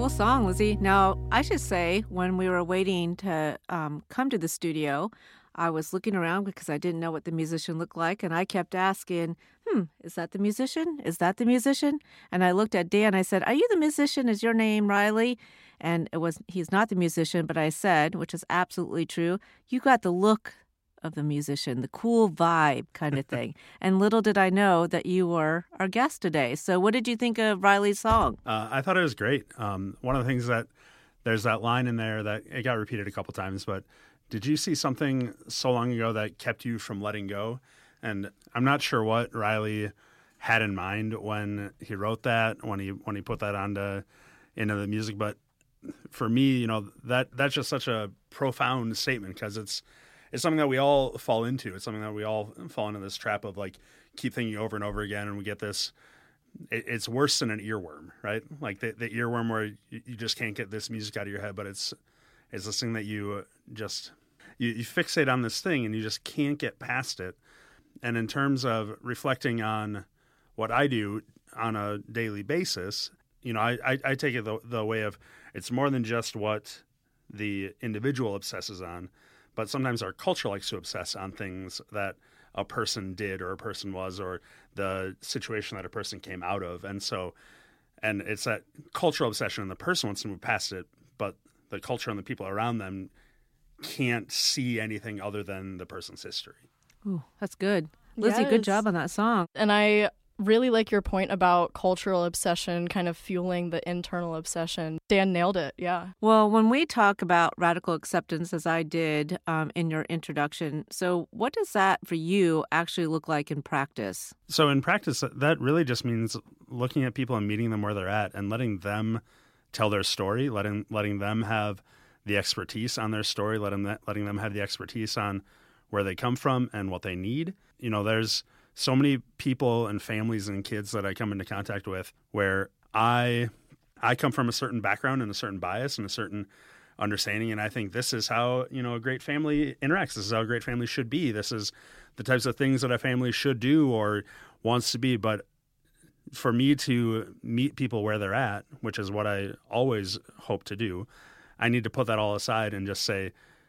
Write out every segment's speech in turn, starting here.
Cool song, Lizzie. Now, I should say, when we were waiting to come to the studio, I was looking around because I didn't know what the musician looked like, and I kept asking, is that the musician? Is that the musician? And I looked at Dan, I said, are you the musician? Is your name Riley? And he's not the musician, but I said, which is absolutely true, you got the look of the musician, the cool vibe kind of thing. And little did I know that you were our guest today. So what did you think of Riley's song? I thought it was great. One of the things that there's that line in there that it got repeated a couple times, but did you see something so long ago that kept you from letting go? And I'm not sure what Riley had in mind when he wrote that, when he put that into the music. But for me, that's just such a profound statement because it's something that we all fall into. It's something that we all fall into this trap of like keep thinking over and over again, and we get this. It's worse than an earworm, right? Like the earworm where you just can't get this music out of your head, but it's this thing that you fixate on this thing and you just can't get past it. And in terms of reflecting on what I do on a daily basis, I take it the way of it's more than just what the individual obsesses on, but sometimes our culture likes to obsess on things that a person did or a person was or the situation that a person came out of. And it's that cultural obsession and the person wants to move past it, but the culture and the people around them can't see anything other than the person's history. Ooh, that's good. Lizzie, Good job on that song. And I really like your point about cultural obsession kind of fueling the internal obsession. Dan nailed it, yeah. Well, when we talk about radical acceptance, as I did in your introduction, so what does that for you actually look like in practice? So in practice, that really just means looking at people and meeting them where they're at and letting them tell their story, letting them have the expertise on their story, letting them have the expertise on where they come from and what they need. There's so many people and families and kids that I come into contact with where I come from a certain background and a certain bias and a certain understanding, and I think this is how a great family interacts. This is how a great family should be. This is the types of things that a family should do or wants to be. But for me to meet people where they're at, which is what I always hope to do, I need to put that all aside and just say,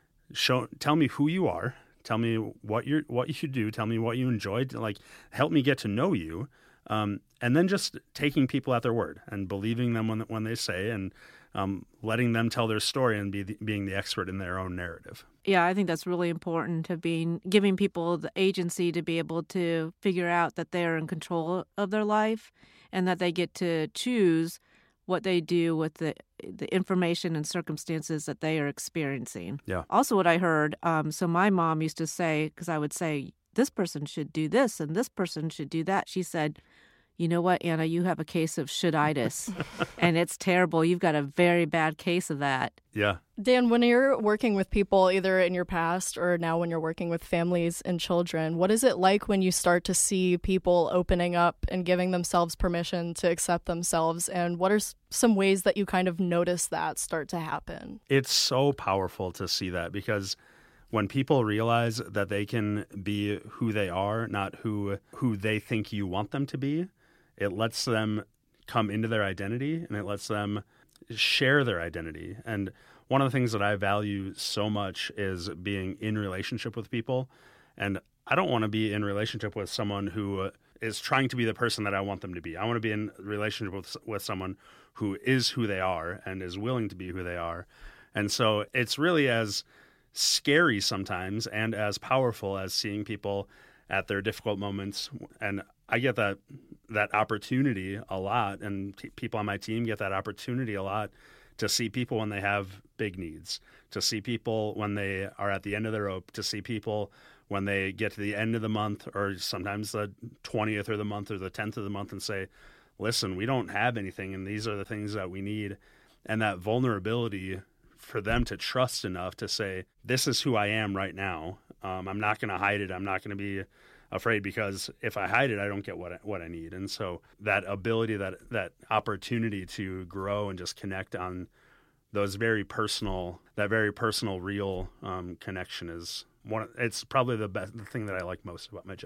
tell me who you are. Tell me what you do. Tell me what you enjoyed. Like, help me get to know you. And then just taking people at their word and believing them when they say, and letting them tell their story and being the expert in their own narrative. Yeah, I think that's really important giving people the agency to be able to figure out that they are in control of their life and that they get to choose what they do with the information and circumstances that they are experiencing. Yeah. Also what I heard, so my mom used to say, because I would say, this person should do this and this person should do that. She said, you know what, Anna, you have a case of should-itis, and it's terrible. You've got a very bad case of that. Yeah. Dan, when you're working with people, either in your past or now when you're working with families and children, what is it like when you start to see people opening up and giving themselves permission to accept themselves? And what are some ways that you kind of notice that start to happen? It's so powerful to see that because when people realize that they can be who they are, not who they think you want them to be, it lets them come into their identity and it lets them share their identity. And one of the things that I value so much is being in relationship with people. And I don't want to be in relationship with someone who is trying to be the person that I want them to be. I want to be in relationship with someone who is who they are and is willing to be who they are. And so it's really as scary sometimes and as powerful as seeing people at their difficult moments. And I get that opportunity a lot, and people on my team get that opportunity a lot to see people when they have big needs, to see people when they are at the end of their rope, to see people when they get to the end of the month or sometimes the 20th of the month or the 10th of the month and say, listen, we don't have anything and these are the things that we need. And that vulnerability for them to trust enough to say, this is who I am right now. I'm not going to hide it. I'm not going to be afraid because if I hide it, I don't get what I need. And so that ability, that opportunity to grow and just connect on those very personal, real connection is it's probably the thing that I like most about my job.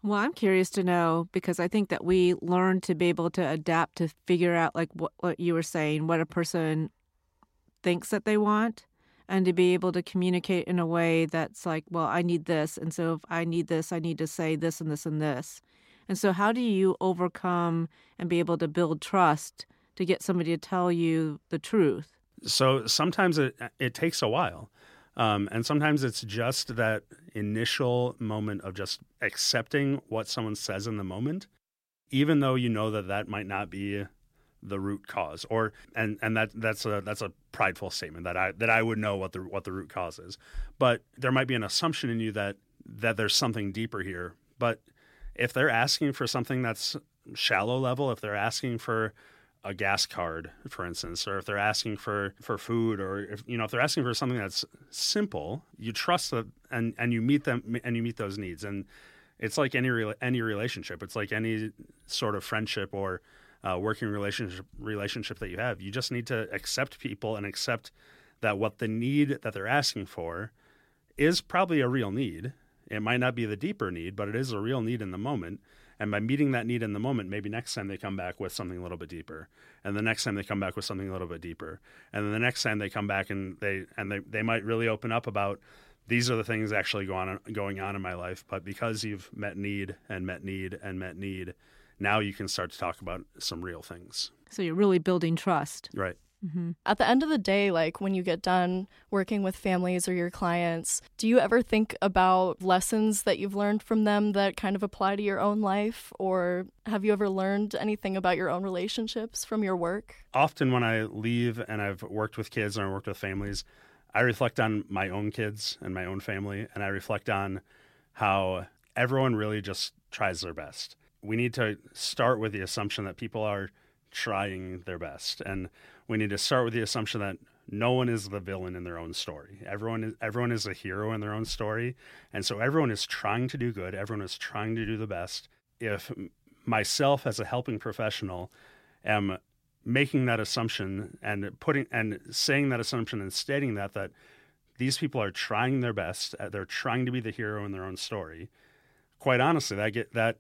Well, I'm curious to know because I think that we learn to be able to adapt to figure out, like what you were saying, what a person thinks that they want, and to be able to communicate in a way that's like, well, I need this. And so if I need this, I need to say this and this and this. And so, how do you overcome and be able to build trust to get somebody to tell you the truth? So sometimes it takes a while. And sometimes it's just that initial moment of just accepting what someone says in the moment, even though you know that that might not be the root cause, and that's a prideful statement that I would know what the root cause is. But there might be an assumption in you that there's something deeper here. But if they're asking for something that's shallow level, if they're asking for a gas card, for instance, or if they're asking for food, or if they're asking for something that's simple, you trust that and you meet them and you meet those needs. And it's like any relationship. It's like any sort of friendship or working relationship that you have. You just need to accept people and accept that what the need that they're asking for is probably a real need. It might not be the deeper need, but it is a real need in the moment. And by meeting that need in the moment, maybe next time they come back with something a little bit deeper, and the next time they come back with something a little bit deeper, and then the next time they come back and they might really open up about these are the things actually going on in my life. But because you've met need and met need and met need, now you can start to talk about some real things. So you're really building trust. Right. Mm-hmm. At the end of the day, like when you get done working with families or your clients, do you ever think about lessons that you've learned from them that kind of apply to your own life? Or have you ever learned anything about your own relationships from your work? Often when I leave and I've worked with kids and I worked with families, I reflect on my own kids and my own family, and I reflect on how everyone really just tries their best. We need to start with the assumption that people are trying their best, and we need to start with the assumption that no one is the villain in their own story. Everyone is a hero in their own story, and so everyone is trying to do good. Everyone is trying to do the best. If myself as a helping professional am making that assumption and saying that assumption and stating that these people are trying their best, they're trying to be the hero in their own story, quite honestly, that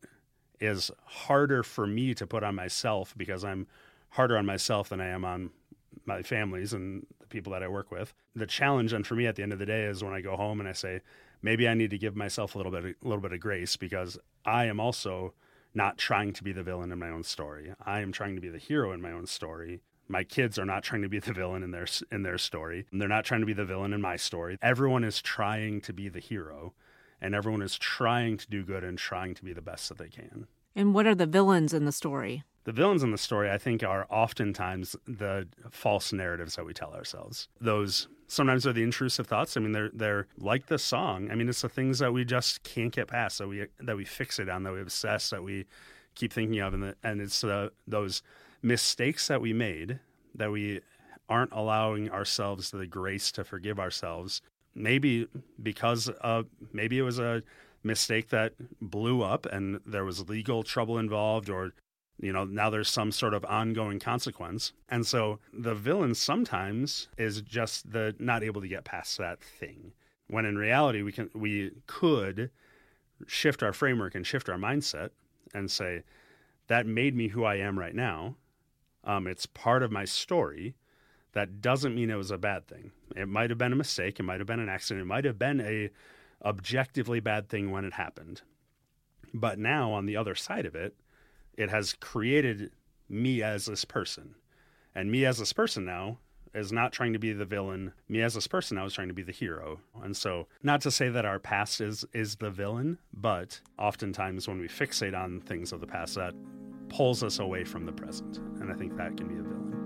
is harder for me to put on myself, because I'm harder on myself than I am on my families and the people that I work with. The challenge then for me at the end of the day is when I go home and I say, maybe I need to give myself a little bit of grace, because I am also not trying to be the villain in my own story. I am trying to be the hero in my own story. My kids are not trying to be the villain in their story. They're not trying to be the villain in my story. Everyone is trying to be the hero, and everyone is trying to do good and trying to be the best that they can. And what are the villains in the story? The villains in the story, I think, are oftentimes the false narratives that we tell ourselves. Those sometimes are the intrusive thoughts. I mean, they're like the song. I mean, it's the things that we just can't get past, that we fixate on, that we obsess, that we keep thinking of, and it's those mistakes that we made that we aren't allowing ourselves the grace to forgive ourselves. Maybe because maybe it was a mistake that blew up and there was legal trouble involved, or now there's some sort of ongoing consequence. And so the villain sometimes is just the not able to get past that thing, when in reality we could shift our framework and shift our mindset and say, that made me who I am right now. It's part of my story. That doesn't mean it was a bad thing. It might have been a mistake. It might have been an accident. It might have been a objectively bad thing when it happened. But now on the other side of it, it has created me as this person. And me as this person now is not trying to be the villain. Me as this person now is trying to be the hero. And so, not to say that our past is the villain, but oftentimes when we fixate on things of the past, that pulls us away from the present. And I think that can be a villain.